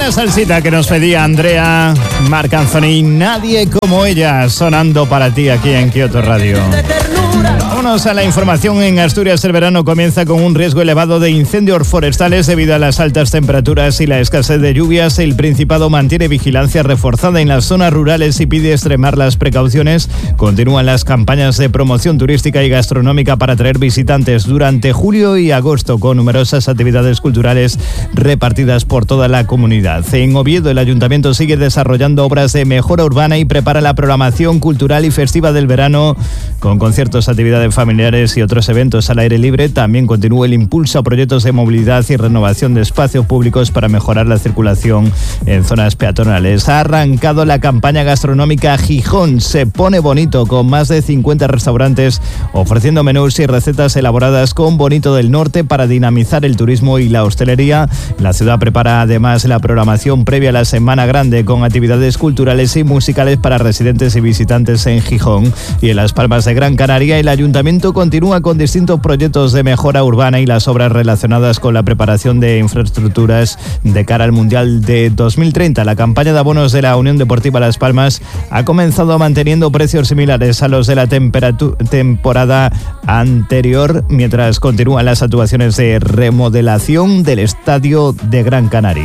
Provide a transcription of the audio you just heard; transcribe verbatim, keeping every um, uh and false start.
buena salsita que nos pedía Andrea, Marc Anthony, Nadie como ella, sonando para ti aquí en Kyoto Radio. Vámonos a la información. En Asturias el verano comienza con un riesgo elevado de incendios forestales debido a las altas temperaturas y la escasez de lluvias. El Principado mantiene vigilancia reforzada en las zonas rurales y pide extremar las precauciones. Continúan las campañas de promoción turística y gastronómica para atraer visitantes durante julio y agosto, con numerosas actividades culturales repartidas por toda la comunidad. En Oviedo, el Ayuntamiento sigue desarrollando obras de mejora urbana y prepara la programación cultural y festiva del verano, con conciertos, actividades familiares y otros eventos al aire libre. También continúa el impulso a proyectos de movilidad y renovación de espacios públicos para mejorar la circulación en zonas peatonales. Ha arrancado la campaña gastronómica Gijón se pone bonito, con más de cincuenta restaurantes ofreciendo menús y recetas elaboradas con Bonito del Norte para dinamizar el turismo y la hostelería. La ciudad prepara además la programación previa a la Semana Grande, con actividades culturales y musicales para residentes y visitantes en Gijón y en Las Palmas de Gran Canaria. El Ayuntamiento continúa con distintos proyectos de mejora urbana y las obras relacionadas con la preparación de infraestructuras de cara al Mundial de dos mil treinta. La campaña de abonos de la Unión Deportiva Las Palmas ha comenzado manteniendo precios similares a los de la temporada anterior, mientras continúan las actuaciones de remodelación del Estadio de Gran Canaria.